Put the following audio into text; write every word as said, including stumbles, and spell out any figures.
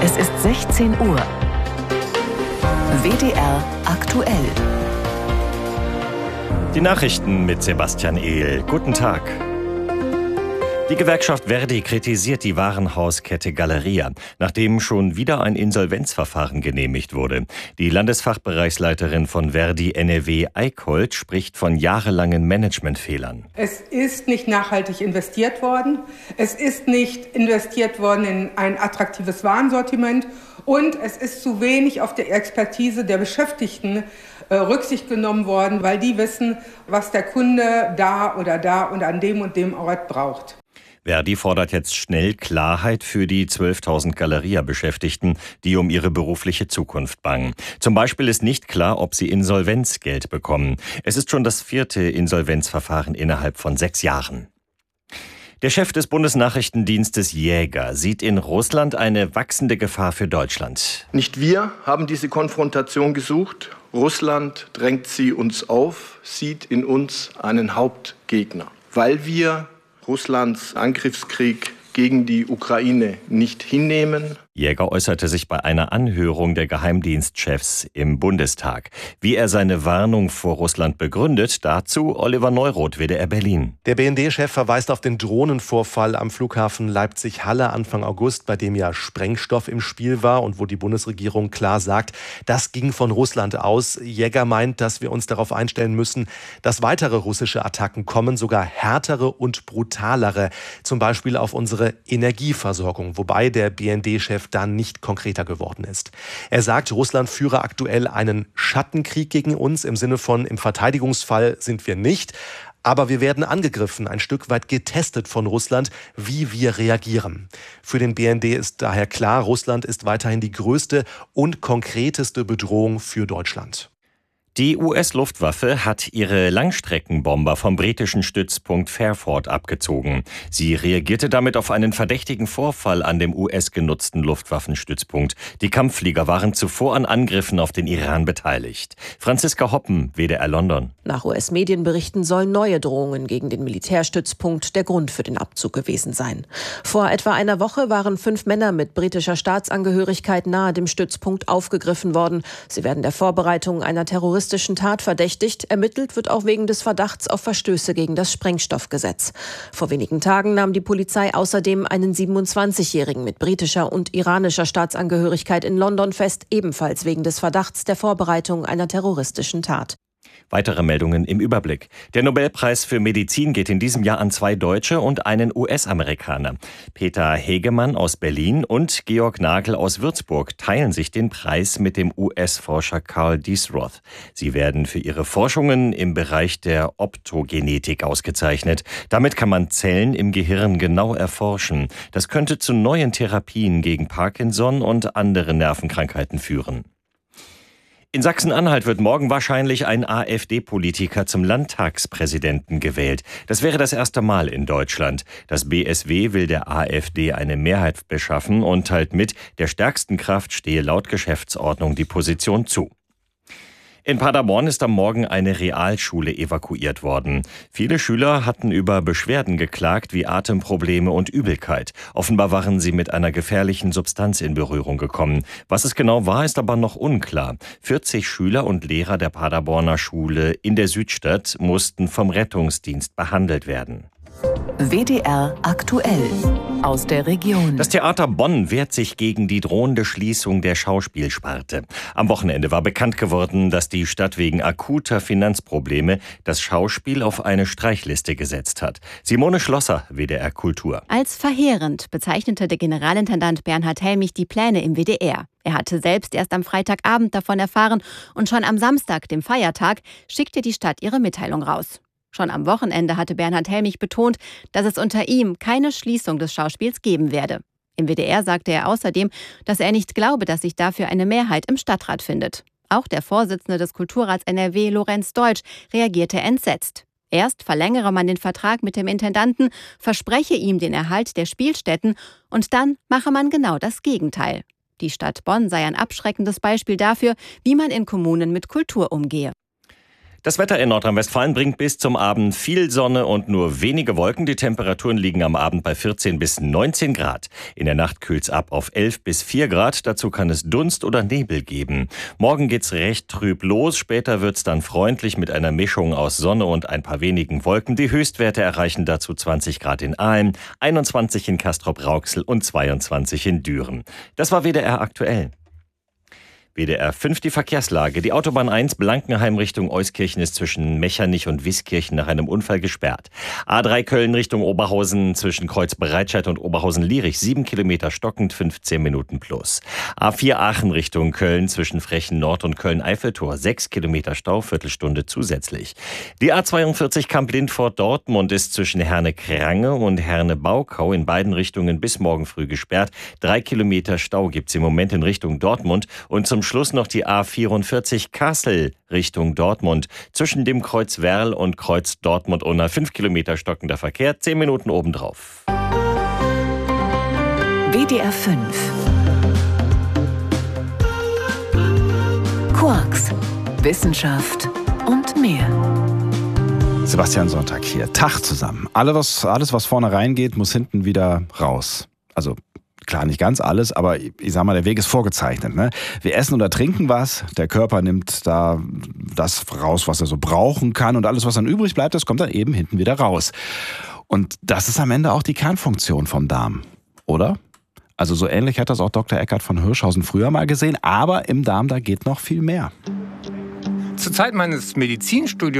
Es ist sechzehn Uhr. W D R aktuell. Die Nachrichten mit Sebastian Ehl. Guten Tag. Die Gewerkschaft Verdi kritisiert die Warenhauskette Galeria, nachdem schon wieder ein Insolvenzverfahren genehmigt wurde. Die Landesfachbereichsleiterin von Verdi N R W, Eickholt, spricht von jahrelangen Managementfehlern. Es ist nicht nachhaltig investiert worden. Es ist nicht investiert worden in ein attraktives Warensortiment. Und es ist zu wenig auf die Expertise der Beschäftigten äh, Rücksicht genommen worden, weil die wissen, was der Kunde da oder da und an dem und dem Ort braucht. Verdi fordert jetzt schnell Klarheit für die zwölftausend Galeria-Beschäftigten, die um ihre berufliche Zukunft bangen. Zum Beispiel ist nicht klar, ob sie Insolvenzgeld bekommen. Es ist schon das vierte Insolvenzverfahren innerhalb von sechs Jahren. Der Chef des Bundesnachrichtendienstes Jäger sieht in Russland eine wachsende Gefahr für Deutschland. Nicht wir haben diese Konfrontation gesucht. Russland drängt sie uns auf, sieht in uns einen Hauptgegner, weil wir Russlands Angriffskrieg gegen die Ukraine nicht hinnehmen. Jäger äußerte sich bei einer Anhörung der Geheimdienstchefs im Bundestag. Wie er seine Warnung vor Russland begründet, dazu Oliver Neuroth, W D R Berlin. Der B N D-Chef verweist auf den Drohnenvorfall am Flughafen Leipzig-Halle Anfang August, bei dem ja Sprengstoff im Spiel war und wo die Bundesregierung klar sagt, das ging von Russland aus. Jäger meint, dass wir uns darauf einstellen müssen, dass weitere russische Attacken kommen, sogar härtere und brutalere, zum Beispiel auf unsere Energieversorgung, wobei der B N D-Chef dann nicht konkreter geworden ist. Er sagt, Russland führe aktuell einen Schattenkrieg gegen uns, im Sinne von, im Verteidigungsfall sind wir nicht, aber wir werden angegriffen, ein Stück weit getestet von Russland, wie wir reagieren. Für den B N D ist daher klar, Russland ist weiterhin die größte und konkreteste Bedrohung für Deutschland. Die U S-Luftwaffe hat ihre Langstreckenbomber vom britischen Stützpunkt Fairford abgezogen. Sie reagierte damit auf einen verdächtigen Vorfall an dem U S-genutzten Luftwaffenstützpunkt. Die Kampfflieger waren zuvor an Angriffen auf den Iran beteiligt. Franziska Hoppen, W D R London. Nach U S-Medienberichten sollen neue Drohungen gegen den Militärstützpunkt der Grund für den Abzug gewesen sein. Vor etwa einer Woche waren fünf Männer mit britischer Staatsangehörigkeit nahe dem Stützpunkt aufgegriffen worden. Sie werden der Vorbereitung einer terroristischen Tat verdächtigt. Ermittelt wird auch wegen des Verdachts auf Verstöße gegen das Sprengstoffgesetz. Vor wenigen Tagen nahm die Polizei außerdem einen siebenundzwanzigjährigen mit britischer und iranischer Staatsangehörigkeit in London fest, ebenfalls wegen des Verdachts der Vorbereitung einer terroristischen Tat. Weitere Meldungen im Überblick. Der Nobelpreis für Medizin geht in diesem Jahr an zwei Deutsche und einen U S-Amerikaner. Peter Hegemann aus Berlin und Georg Nagel aus Würzburg teilen sich den Preis mit dem U S-Forscher Carl Diesroth. Sie werden für ihre Forschungen im Bereich der Optogenetik ausgezeichnet. Damit kann man Zellen im Gehirn genau erforschen. Das könnte zu neuen Therapien gegen Parkinson und andere Nervenkrankheiten führen. In Sachsen-Anhalt wird morgen wahrscheinlich ein AfD-Politiker zum Landtagspräsidenten gewählt. Das wäre das erste Mal in Deutschland. Das B S W will der AfD eine Mehrheit beschaffen und teilt mit, der stärksten Kraft stehe laut Geschäftsordnung die Position zu. In Paderborn ist am Morgen eine Realschule evakuiert worden. Viele Schüler hatten über Beschwerden geklagt wie Atemprobleme und Übelkeit. Offenbar waren sie mit einer gefährlichen Substanz in Berührung gekommen. Was es genau war, ist aber noch unklar. vierzig Schüler und Lehrer der Paderborner Schule in der Südstadt mussten vom Rettungsdienst behandelt werden. W D R aktuell aus der Region. Das Theater Bonn wehrt sich gegen die drohende Schließung der Schauspielsparte. Am Wochenende war bekannt geworden, dass die Stadt wegen akuter Finanzprobleme das Schauspiel auf eine Streichliste gesetzt hat. Simone Schlosser, W D R Kultur. Als verheerend bezeichnete der Generalintendant Bernhard Helmich die Pläne im W D R. Er hatte selbst erst am Freitagabend davon erfahren und schon am Samstag, dem Feiertag, schickte die Stadt ihre Mitteilung raus. Schon am Wochenende hatte Bernhard Helmich betont, dass es unter ihm keine Schließung des Schauspiels geben werde. Im W D R sagte er außerdem, dass er nicht glaube, dass sich dafür eine Mehrheit im Stadtrat findet. Auch der Vorsitzende des Kulturrats N R W, Lorenz Deutsch, reagierte entsetzt. Erst verlängere man den Vertrag mit dem Intendanten, verspreche ihm den Erhalt der Spielstätten und dann mache man genau das Gegenteil. Die Stadt Bonn sei ein abschreckendes Beispiel dafür, wie man in Kommunen mit Kultur umgehe. Das Wetter in Nordrhein-Westfalen bringt bis zum Abend viel Sonne und nur wenige Wolken. Die Temperaturen liegen am Abend bei vierzehn bis neunzehn Grad. In der Nacht kühlt's ab auf elf bis vier Grad. Dazu kann es Dunst oder Nebel geben. Morgen geht's recht trüb los. Später wird's dann freundlich mit einer Mischung aus Sonne und ein paar wenigen Wolken. Die Höchstwerte erreichen dazu zwanzig Grad in Aalen, einundzwanzig in Castrop-Rauxel und zweiundzwanzig in Düren. Das war W D R aktuell. W D R fünf die Verkehrslage. Die Autobahn eins Blankenheim Richtung Euskirchen ist zwischen Mechernich und Wiskirchen nach einem Unfall gesperrt. A drei Köln Richtung Oberhausen zwischen Kreuz Bereitscheid und Oberhausen-Lierich sieben Kilometer stockend, fünfzehn Minuten plus. A vier Aachen Richtung Köln zwischen Frechen Nord und Köln-Eiffeltor sechs Kilometer Stau, Viertelstunde zusätzlich. Die A zweiundvierzig Kamp-Lindfort Dortmund ist zwischen Herne-Krange und Herne-Baukau in beiden Richtungen bis morgen früh gesperrt. Drei Kilometer Stau gibt's im Moment in Richtung Dortmund und zum Schluss noch die A vierundvierzig Kassel Richtung Dortmund. Zwischen dem Kreuz Werl und Kreuz Dortmund-Unna fünf Kilometer stockender Verkehr, zehn Minuten obendrauf. W D R fünf. Quarks, Wissenschaft und mehr. Sebastian Sonntag hier. Tag zusammen. Alles was, alles, was vorne reingeht, muss hinten wieder raus. Also klar, nicht ganz alles, aber ich sag mal, der Weg ist vorgezeichnet. Ne? Wir essen oder trinken was, der Körper nimmt da das raus, was er so brauchen kann und alles, was dann übrig bleibt, das kommt dann eben hinten wieder raus. Und das ist am Ende auch die Kernfunktion vom Darm, oder? Also so ähnlich hat das auch Doktor Eckhard von Hirschhausen früher mal gesehen, aber im Darm, da geht noch viel mehr. Zur Zeit meines Medizinstudiums